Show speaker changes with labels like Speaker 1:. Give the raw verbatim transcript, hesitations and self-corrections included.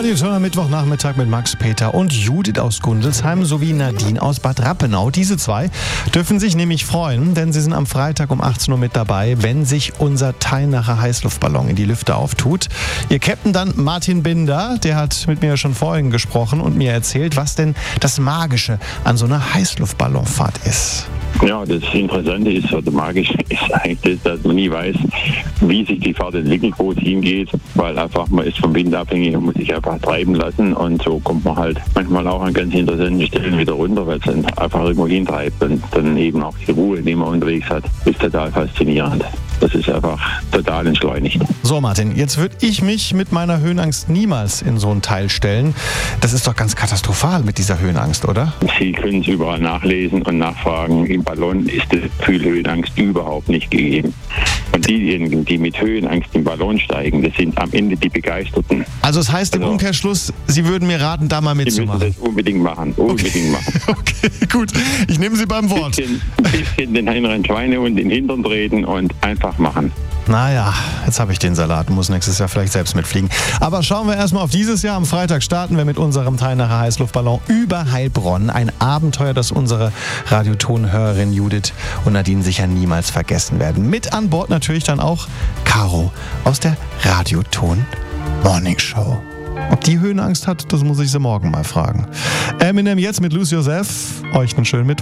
Speaker 1: Radioton am Mittwochnachmittag mit Max, Peter und Judith aus Gundelsheim sowie Nadine aus Bad Rappenau. Diese zwei dürfen sich nämlich freuen, denn sie sind am Freitag um achtzehn Uhr mit dabei, wenn sich unser Teilnacher Heißluftballon in die Lüfte auftut. Ihr Captain dann Martin Binder, der hat mit mir schon vorhin gesprochen und mir erzählt, was denn das Magische an so einer Heißluftballonfahrt ist.
Speaker 2: Ja, das Interessante ist, oder magisch ist eigentlich das, dass man nie weiß, wie sich die Fahrt entwickelt, wo es hingeht, weil einfach man ist vom Wind abhängig und muss sich einfach treiben lassen und so kommt man halt manchmal auch an ganz interessanten Stellen wieder runter, weil es dann einfach irgendwo hintreibt und dann eben auch die Ruhe, die man unterwegs hat, ist total faszinierend. Das ist einfach total entschleunigt.
Speaker 1: So Martin, jetzt würde ich mich mit meiner Höhenangst niemals in so ein Teil stellen. Das ist doch ganz katastrophal mit dieser Höhenangst, oder?
Speaker 2: Sie können es überall nachlesen und nachfragen. Im Ballon ist das Gefühl Höhenangst überhaupt nicht gegeben. Und diejenigen, die mit Höhenangst im Ballon steigen, das sind am Ende die Begeisterten.
Speaker 1: Also es heißt im also, Umkehrschluss, Sie würden mir raten, da mal mitzumachen.
Speaker 2: Sie müssen das unbedingt machen, unbedingt
Speaker 1: okay.
Speaker 2: machen.
Speaker 1: Okay, gut. Ich nehme Sie beim Wort.
Speaker 2: Ein bisschen, ein bisschen den inneren Schweinehund in den Hintern treten und einfach machen.
Speaker 1: Naja, jetzt habe ich den Salat, muss nächstes Jahr vielleicht selbst mitfliegen. Aber schauen wir erstmal auf dieses Jahr. Am Freitag starten wir mit unserem Teilnacher Heißluftballon über Heilbronn. Ein Abenteuer, das unsere Radiotonhörerin Judith und Nadine sicher niemals vergessen werden. Mit an Bord natürlich dann auch Caro aus der Radioton Morning Show. Ob die Höhenangst hat, das muss ich sie morgen mal fragen. Eminem jetzt mit Lose Yourself. Euch einen schönen Mittwoch.